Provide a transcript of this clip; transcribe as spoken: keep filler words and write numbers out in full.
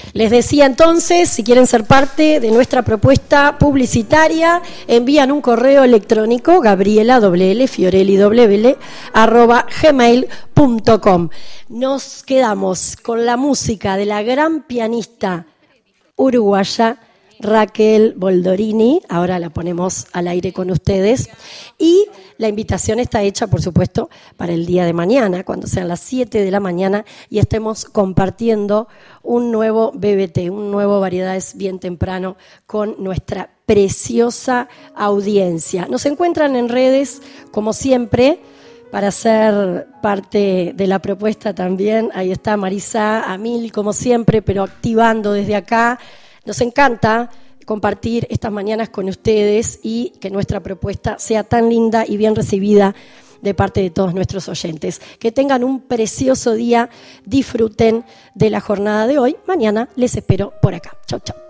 Les decía entonces, si quieren ser parte de nuestra propuesta publicitaria, envían un correo electrónico, gabriela w l fiorelli w l arroba gmail punto com. Nos quedamos con la música de la gran pianista uruguaya Raquel Boldorini, ahora la ponemos al aire con ustedes, y la invitación está hecha, por supuesto, para el día de mañana, cuando sean las siete de la mañana y estemos compartiendo un nuevo B B T, un nuevo Variedades bien temprano con nuestra preciosa audiencia. Nos encuentran en redes, como siempre, para ser parte de la propuesta también. Ahí está Marisa, a mil, como siempre, pero activando desde acá. Nos encanta compartir estas mañanas con ustedes y que nuestra propuesta sea tan linda y bien recibida de parte de todos nuestros oyentes. Que tengan un precioso día, disfruten de la jornada de hoy. Mañana les espero por acá. Chau, chau.